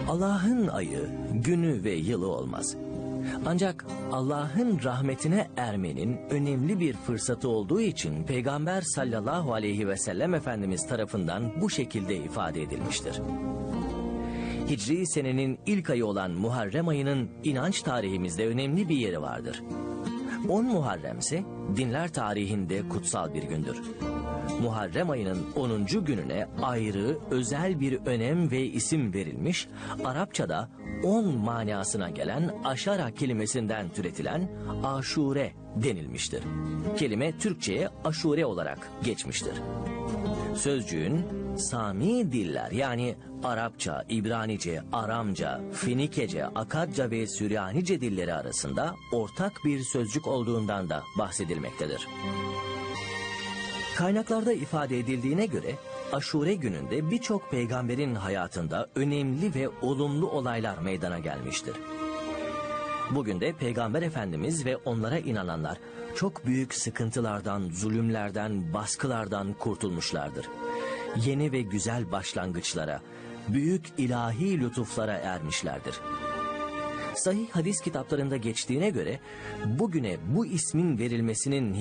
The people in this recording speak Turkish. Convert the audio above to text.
Allah'ın ayı, günü ve yılı olmaz. Ancak Allah'ın rahmetine ermenin önemli bir fırsatı olduğu için Peygamber sallallahu aleyhi ve sellem Efendimiz tarafından bu şekilde ifade edilmiştir. Hicri senenin ilk ayı olan Muharrem ayının inanç tarihimizde önemli bir yeri vardır. 10 Muharrem ise dinler tarihinde kutsal bir gündür. Muharrem ayının 10. gününe ayrı, özel bir önem ve isim verilmiş, Arapçada 10 manasına gelen aşara kelimesinden türetilen aşure denilmiştir. Kelime Türkçe'ye aşure olarak geçmiştir. Sözcüğün Sami diller yani Arapça, İbranice, Aramca, Fenikece, Akadca ve Süryanice dilleri arasında ortak bir sözcük olduğundan da bahsedilmektedir. Kaynaklarda ifade edildiğine göre Aşure gününde birçok peygamberin hayatında önemli ve olumlu olaylar meydana gelmiştir. Bugün de Peygamber Efendimiz ve onlara inananlar çok büyük sıkıntılardan, zulümlerden, baskılardan kurtulmuşlardır. Yeni ve güzel başlangıçlara, büyük ilahi lütuflara ermişlerdir. Sahih hadis kitaplarında geçtiğine göre bugüne bu ismin verilmesinin